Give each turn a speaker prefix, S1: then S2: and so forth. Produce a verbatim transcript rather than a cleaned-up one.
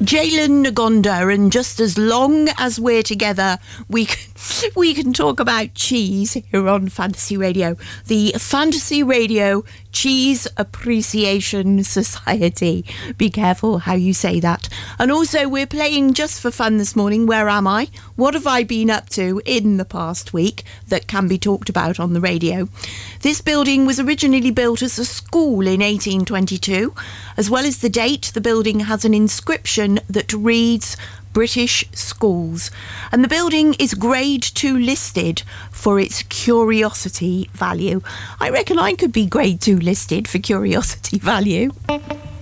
S1: Jalen Nagonda, and just as long as we're together, we can, we can talk about cheese here on Fantasy Radio, the Fantasy Radio Cheese Appreciation Society. Be careful how you say that. And also, we're playing just for fun this morning. Where am I? What have I been up to in the past week that can be talked about on the radio? This building was originally built as a school in eighteen twenty-two. As well as the date, the building has an inscription that reads British Schools. And the building is grade two listed for its curiosity value. I reckon I could be grade two listed for curiosity value.